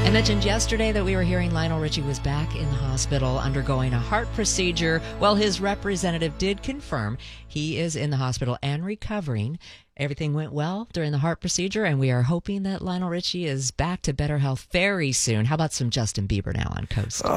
I mentioned yesterday that we were hearing Lionel Richie was back in the hospital undergoing a heart procedure. Well, his representative did confirm he is in the hospital and recovering. Everything went well during the heart procedure, and we are hoping that Lionel Richie is back to better health very soon. How about some Justin Bieber now on Coast?